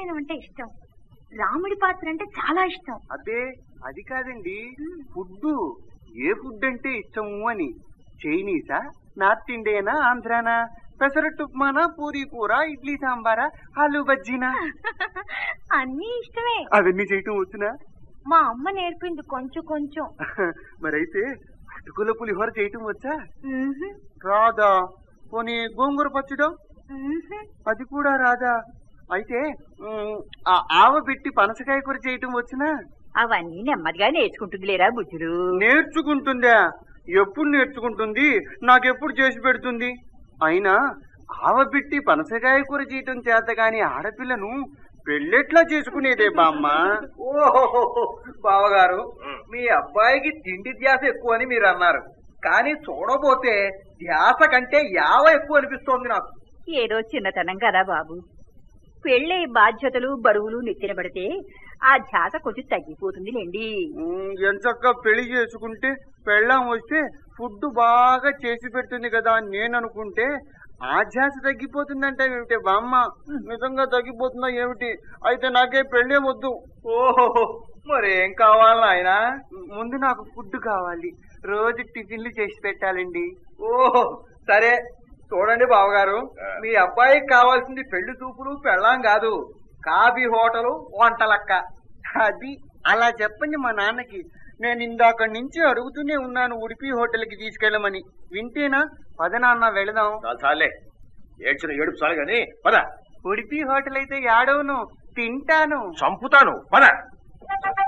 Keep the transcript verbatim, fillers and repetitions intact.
రామాయణం అంటే ఇష్టం, రాముడి పాత్ర అంటే చాలా ఇష్టం. అదే అది కాదండి, ఫుడ్ ఏ ఫుడ్ అంటే ఇష్టము అని. చైనీసా, నార్త్ ఇండియనా, ఆంధ్రానా, పెసరట్టు ఉప్మానా, పూరీ కూర, ఇడ్లీ సాంబారా, ఆలు బజ్జీనా? అన్నీ ఇష్టమే. అవన్నీ చేయటం వచ్చునా? మా అమ్మ నేర్పింది కొంచెం కొంచెం. మరైతే అటుకుల పులిహోర చేయటం వచ్చా? రాదా. పోనీ గోంగూర పచ్చడం? అది కూడా రాదా. అయితే ఆవ పెట్టి పనసకాయ కూర చేయటం వచ్చినా? అవన్నీ నెమ్మదిగా నేర్చుకుంటుంది లేరా బుజ్జుడు. నేర్చుకుంటుందా? ఎప్పుడు నేర్చుకుంటుంది? నాకెప్పుడు చేసి పెడుతుంది? అయినా ఆవ పెట్టి పనసకాయ కూర చేయటం చేత గాని ఆడపిల్లను పెళ్ళెట్లా చేసుకునేదే బామ్మ? ఓహో బావగారు, మీ అబ్బాయికి తిండి ధ్యాస ఎక్కువ అని మీరు అన్నారు, కానీ చూడబోతే ధ్యాస కంటే యావ ఎక్కువ అనిపిస్తోంది నాకు. ఏదో చిన్నతనం కదా బాబు, పెళ్ళే బాధ్యతలు బరువులు నెత్తిన పడితే ఆ ధ్యాస కొంచెం తగ్గిపోతుంది లేండి. ఎంచక్క పెళ్లి చేసుకుంటే పెళ్ళాం వస్తే ఫుడ్ బాగా చేసి పెడుతుంది కదా అని నేను అనుకుంటే ఆ ధ్యాస తగ్గిపోతుందంటే ఏమిటి బామ్మ? నిజంగా తగ్గిపోతుందా ఏమిటి? అయితే నాకే పెళ్ళే వద్దు. ఓహో మరేం కావాలి ఆయన? ముందు నాకు ఫుడ్ కావాలి, రోజు టిఫిన్లు చేసి పెట్టాలండి. ఓహో సరే, చూడండి బావగారు, మీ అబ్బాయికి కావాల్సింది పెళ్లి చూపులు పెళ్ళాం కాదు, కాఫీ హోటలు వంటలక్క. అది అలా చెప్పండి మా నాన్నకి. నేను ఇందాక నుంచి అడుగుతూనే ఉన్నాను ఉడిపి హోటల్కి తీసుకెళ్ళమని. వింటేనా? పద నాన్న వెళదాం. చాలే, ఏడ్చిన ఏడుపు చాలు గాని పద. ఉడిపి హోటల్ అయితే ఏడవను, తింటాను. చంపుతాను పద.